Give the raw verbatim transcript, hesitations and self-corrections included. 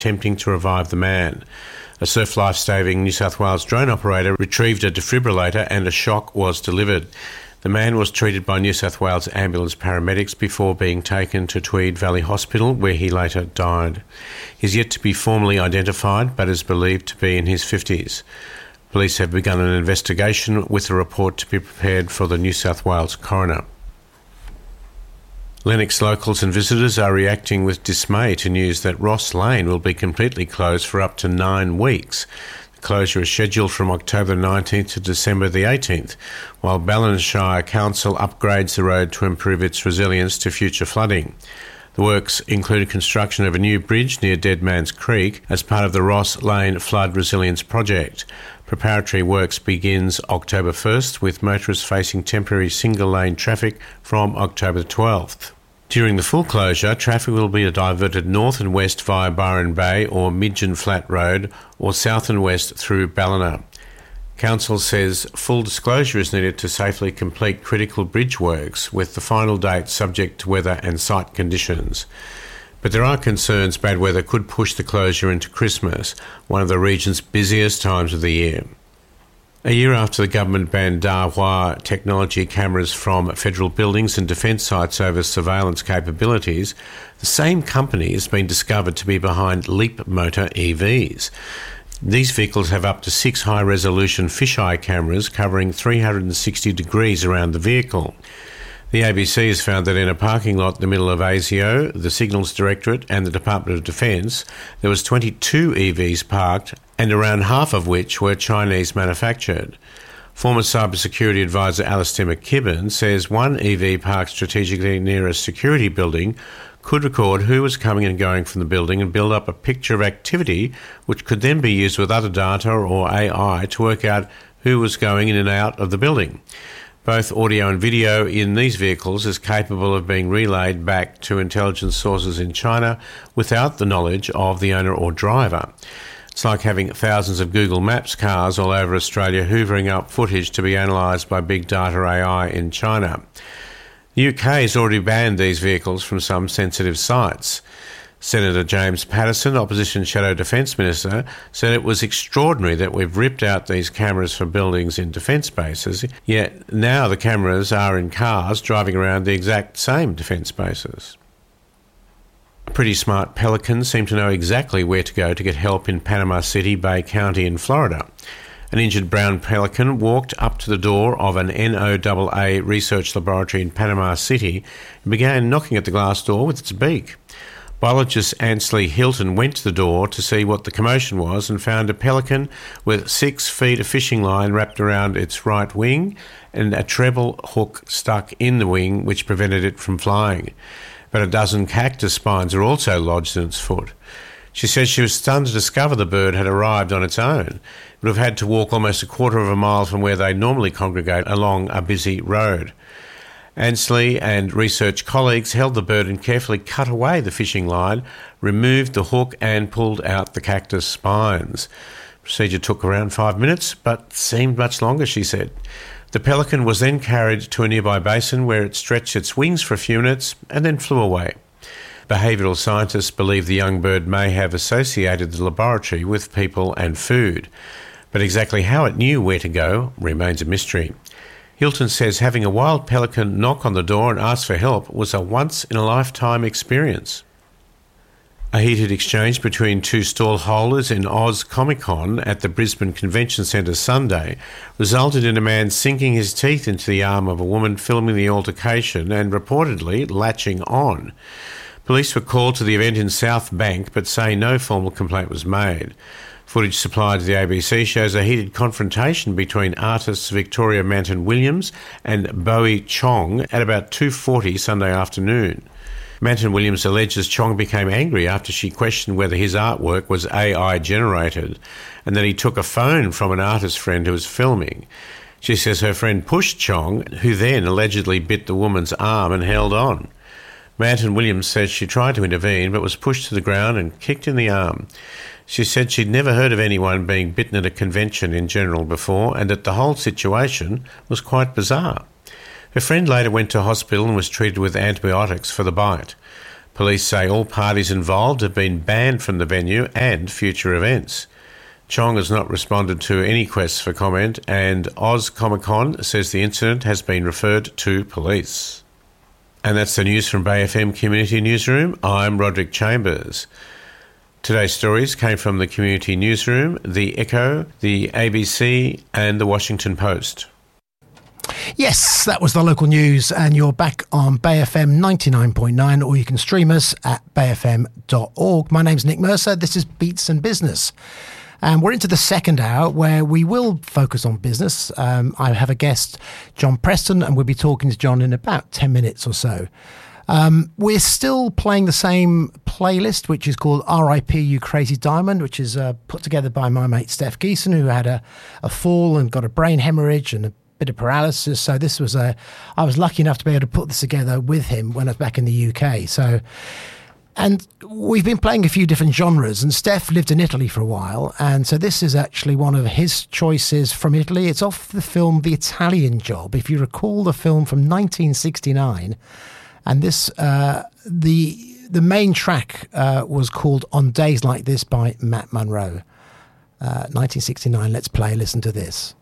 attempting to revive the man. A Surf Life-saving New South Wales drone operator retrieved a defibrillator and a shock was delivered. The man was treated by New South Wales ambulance paramedics before being taken to Tweed Valley Hospital, where he later died. He's yet to be formally identified, but is believed to be in his fifties. Police have begun an investigation with a report to be prepared for the New South Wales coroner. Lennox locals and visitors are reacting with dismay to news that Ross Lane will be completely closed for up to nine weeks. The closure is scheduled from October nineteenth to December the eighteenth, while Ballinshire Council upgrades the road to improve its resilience to future flooding. The works include construction of a new bridge near Dead Man's Creek as part of the Ross Lane Flood Resilience Project. Preparatory works begins October first, with motorists facing temporary single-lane traffic from October twelfth. During the full closure, traffic will be diverted north and west via Byron Bay or Midgeon Flat Road, or south and west through Ballina. Council says full disclosure is needed to safely complete critical bridge works, with the final date subject to weather and site conditions. But there are concerns bad weather could push the closure into Christmas, one of the region's busiest times of the year. A year after the government banned Dahua technology cameras from federal buildings and defence sites over surveillance capabilities, the same company has been discovered to be behind Leapmotor E Vs. These vehicles have up to six high-resolution fisheye cameras covering three hundred sixty degrees around the vehicle. The A B C has found that in a parking lot in the middle of ASIO, the Signals Directorate and the Department of Defence, there was twenty-two E Vs parked, and around half of which were Chinese manufactured. Former cybersecurity advisor Alistair McKibben says one E V parked strategically near a security building could record who was coming and going from the building and build up a picture of activity which could then be used with other data or A I to work out who was going in and out of the building. Both audio and video in these vehicles is capable of being relayed back to intelligence sources in China without the knowledge of the owner or driver. It's like having thousands of Google Maps cars all over Australia hoovering up footage to be analysed by big data A I in China. The U K has already banned these vehicles from some sensitive sites. Senator James Paterson, Opposition Shadow Defence Minister, said it was extraordinary that we've ripped out these cameras for buildings in defence bases, yet now the cameras are in cars driving around the exact same defence bases. Pretty smart pelicans seem to know exactly where to go to get help in Panama City, Bay County in Florida. An injured brown pelican walked up to the door of an N O A A research laboratory in Panama City and began knocking at the glass door with its beak. Biologist Ansley Hilton went to the door to see what the commotion was and found a pelican with six feet of fishing line wrapped around its right wing and a treble hook stuck in the wing which prevented it from flying. But a dozen cactus spines are also lodged in its foot. She says she was stunned to discover the bird had arrived on its own. It would have had to walk almost a quarter of a mile from where they normally congregate along a busy road. Ansley and research colleagues held the bird and carefully cut away the fishing line, removed the hook and pulled out the cactus spines. The procedure took around five minutes, but seemed much longer, she said. The pelican was then carried to a nearby basin where it stretched its wings for a few minutes and then flew away. Behavioural scientists believe the young bird may have associated the laboratory with people and food, but exactly how it knew where to go remains a mystery. Hilton says having a wild pelican knock on the door and ask for help was a once-in-a-lifetime experience. A heated exchange between two stall holders in Oz Comic Con at the Brisbane Convention Centre Sunday resulted in a man sinking his teeth into the arm of a woman filming the altercation and reportedly latching on. Police were called to the event in South Bank but say no formal complaint was made. Footage supplied to the A B C shows a heated confrontation between artists Victoria Manton-Williams and Bowie Chong at about two forty Sunday afternoon. Manton-Williams alleges Chong became angry after she questioned whether his artwork was A I generated and that he took a phone from an artist friend who was filming. She says her friend pushed Chong, who then allegedly bit the woman's arm and held on. Manton-Williams says she tried to intervene but was pushed to the ground and kicked in the arm. She said she'd never heard of anyone being bitten at a convention in general before and that the whole situation was quite bizarre. Her friend later went to hospital and was treated with antibiotics for the bite. Police say all parties involved have been banned from the venue and future events. Chong has not responded to any requests for comment, and Oz Comic Con says the incident has been referred to police. And that's the news from Bay F M Community Newsroom. I'm Roderick Chambers. Today's stories came from the Community Newsroom, The Echo, the A B C and the Washington Post. Yes, that was the local news, and you're back on Bay F M ninety-nine point nine, or you can stream us at bay f m dot org. My name's Nick Mercer. This is Beats and Business. And we're into the second hour where we will focus on business. Um, I have a guest, John Preston, and we'll be talking to John in about ten minutes or so. Um, we're still playing the same playlist, which is called R I P You Crazy Diamond, which is uh, put together by my mate Steph Geeson, who had a, a fall and got a brain hemorrhage and a bit of paralysis. So this was a, I was lucky enough to be able to put this together with him when I was back in the U K. So, and we've been playing a few different genres, and Steph lived in Italy for a while. And so this is actually one of his choices from Italy. It's off the film The Italian Job. If you recall the film from nineteen sixty-nine, and this, uh, the, the main track uh, was called On Days Like This by Matt Monro. Uh, nineteen sixty-nine, let's play, listen to this.